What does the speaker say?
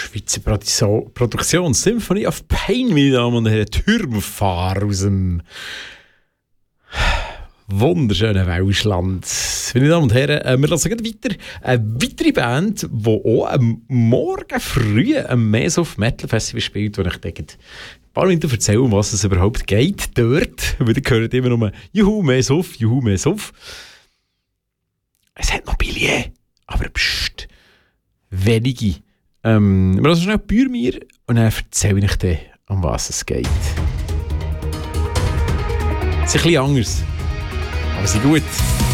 Schweizer Produktion Symphony of Pain, meine Damen und Herren, Türmfahrer aus dem wunderschönen Welschland. Meine Damen und Herren, wir lassen weiter. Eine weitere Band, die auch am Morgen früh am Mesov Metal Festival spielt, wo ich denke, ein paar Minuten erzählen, um was es überhaupt geht dort. Weil ihr hört immer nur Juhu, Mesov, Juhu, Mesov. Es hat noch Billett, aber pst, wenige. Wir lassen schnell Bürmir und dann erzähle ich dir, um was es geht. Es ist ein bisschen anders. Aber sie gut.